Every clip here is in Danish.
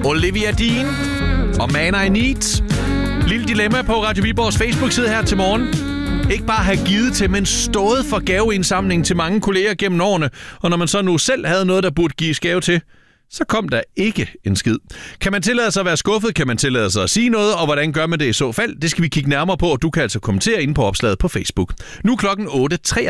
Olivia Dean og Man I Need. Lille dilemma på Radio Viborgs Facebook-side her til morgen. Ikke bare have givet til, men stået for gaveindsamling til mange kolleger gennem årene. Og når man så nu selv havde noget, der burde gives gave til, så kom der ikke en skid. Kan man tillade sig at være skuffet? Kan man tillade sig at sige noget? Og hvordan gør man det i så fald? Det skal vi kigge nærmere på, og du kan altså kommentere inde på opslaget på Facebook. Nu klokken 8.33.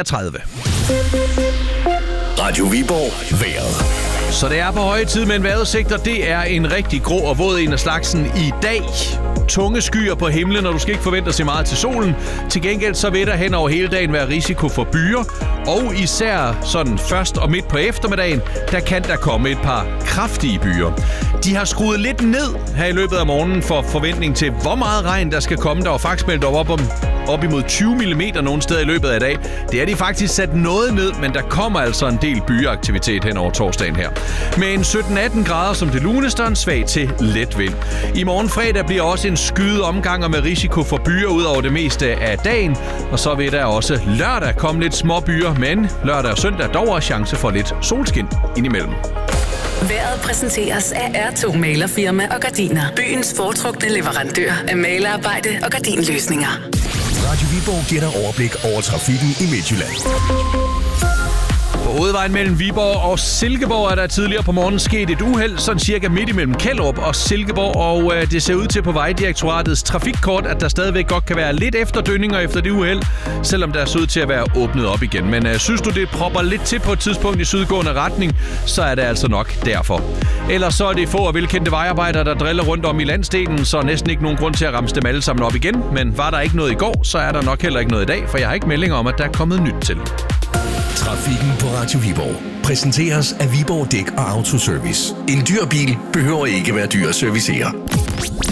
Radio Viborg vejret. Så det er på høje tid med en vejrudsigt, og det er en rigtig grå og våd en af slagsen i dag. Tunge skyer på himlen, og du skal ikke forvente at se meget til solen. Til gengæld så vil der hen over hele dagen være risiko for byer, og især sådan først og midt på eftermiddagen, der kan der komme et par kraftige byer. De har skruet lidt ned her i løbet af morgenen for forventning til, hvor meget regn der skal komme. Der var faktisk meldt op imod 20 mm nogle steder i løbet af i dag. Det er de faktisk sat noget ned, men der kommer altså en del byeaktivitet hen over torsdagen her. Med en 17-18 grader som det luneste og en svag til let vind. I morgen fredag bliver også en skyet omgang med risiko for byer ud over det meste af dagen. Og så vil der også lørdag komme lidt små byer, men lørdag og søndag dog også chance for lidt solskin indimellem. Vejret præsenteres af R2 Malerfirma og Gardiner. Byens foretrukne leverandør af malerarbejde og gardinløsninger. Radio Viborg giver dig overblik over trafikken i Midtjylland. På hovedvejen mellem Viborg og Silkeborg er der tidligere på morgenen sket et uheld, sådan cirka midt imellem Kellerup og Silkeborg, og det ser ud til på Vejdirektoratets trafikkort, at der stadigvæk godt kan være lidt efterdønninger efter det uheld, selvom der ser ud til at være åbnet op igen. Men synes du, det propper lidt til på et tidspunkt i sydgående retning, så er det altså nok derfor. Ellers så er det få og velkendte vejarbejdere, der driller rundt om i landsdelen, så næsten ikke nogen grund til at ramse dem alle sammen op igen. Men var der ikke noget i går, så er der nok heller ikke noget i dag, for jeg har ikke meldinger om, at der er kommet nyt til. Trafikken på Radio Viborg præsenteres af Viborg Dæk og Autoservice. En dyr bil behøver ikke være dyr at servicere.